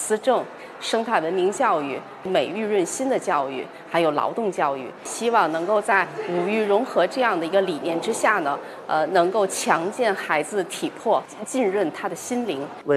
思政、生态文明教育、美育润心的教育，还有劳动教育。希望能够在五育融合这样的一个理念之下呢，能够强健孩子的体魄，浸润他的心灵。